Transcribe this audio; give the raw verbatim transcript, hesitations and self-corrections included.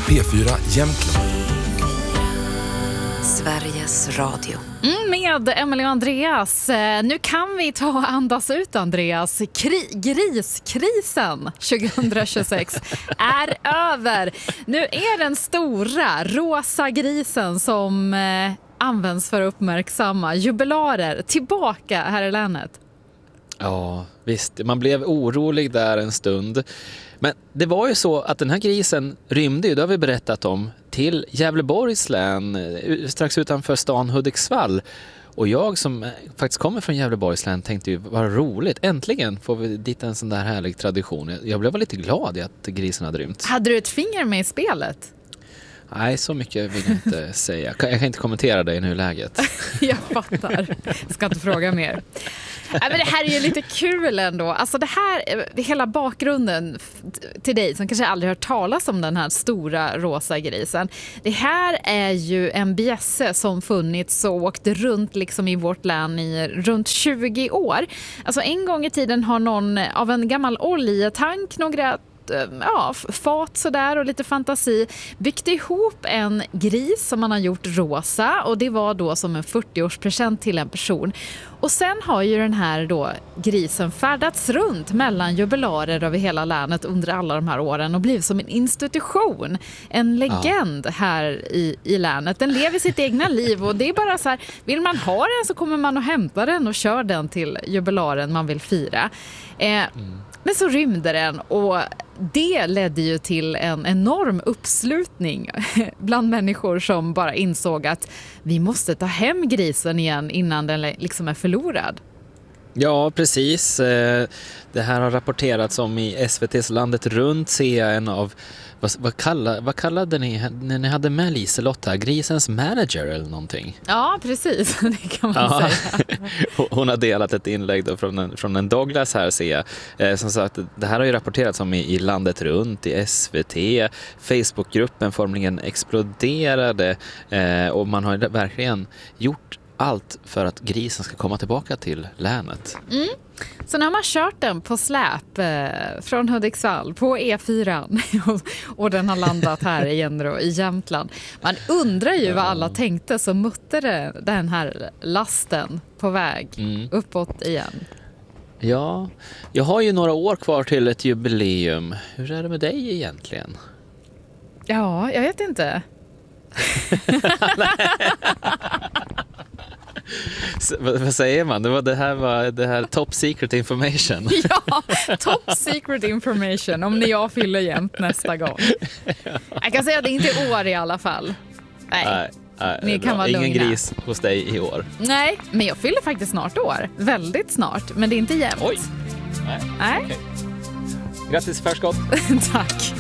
P fyra Jämtland. Sveriges Radio. Mm, med Emelie och Andreas. Nu kan vi ta och andas ut, Andreas. Kri- griskrisen tjugohundratjugosex är över. Nu är den stora rosa grisen som eh, används för att uppmärksamma jubilarer tillbaka här i länet. Ja, visst. Man blev orolig där en stund. Men det var ju så att den här grisen rymde ju, det har vi berättat om, till Gävleborgs län, strax utanför stan Hudiksvall. Och jag som faktiskt kommer från Gävleborgs län tänkte ju, vad roligt, äntligen får vi dit en sån där härlig tradition. Jag blev lite glad i att grisen hade rymt. Hade du ett finger med i spelet? Nej, så mycket vill jag inte säga. Jag kan inte kommentera det i nuläget. Jag fattar. Jag ska inte fråga mer. Nej, men det här är ju lite kul ändå. Alltså det här, hela bakgrunden till dig som kanske aldrig hört talas om den här stora rosa grisen. Det här är ju en bjässe som funnits och åkt runt liksom i vårt län i runt tjugo år. Alltså en gång i tiden har någon av en gammal oljetank, några ja, fat sådär och lite fantasi byggt ihop en gris som man har gjort rosa, och det var då som en fyrtioårspresent till en person. Och sen har ju den här då grisen färdats runt mellan jubilarer över hela länet under alla de här åren och blivit som en institution, en legend här i, i länet. Den lever sitt egna liv och det är bara så här, vill man ha den så kommer man och hämtar den och kör den till jubilaren man vill fira. Eh, mm. Men så rymde den och det ledde ju till en enorm uppslutning bland människor som bara insåg att vi måste ta hem grisen igen innan den liksom är förlorad. Ja, precis. Det här har rapporterats om i S V T:s Landet runt, ser jag en av, vad, vad, kallade, vad kallade ni när ni hade med Liselotta, grisens manager eller någonting? Ja, precis. Det kan man ja. säga. Hon har delat ett inlägg då från, en, från en Douglas här, ser jag. Eh, som sagt, det här har ju rapporterats om i, i Landet runt, i S V T. Facebookgruppen formligen exploderade eh, och man har verkligen gjort allt för att grisen ska komma tillbaka till länet. Mm. Så när man kört den på släp eh, från Hudiksvall på E fyra och, och den har landat här igen då, i Jämtland. Man undrar ju vad alla tänkte som muttade den här lasten på väg mm. uppåt igen. Ja, jag har ju några år kvar till ett jubileum. Hur är det med dig egentligen? Ja, jag vet inte. vad, vad säger man? Det, var, det här var det här top secret information. Ja, top secret information om när jag fyller jämt nästa gång. Jag kan säga att det inte är år i alla fall. Nej, nej, nej ni kan vara ingen lugna. Gris hos dig i år. Nej, men jag fyller faktiskt snart år. Väldigt snart, men det är inte jämnt. Oj, nej, nej. Okay. Grattis förskott. Tack.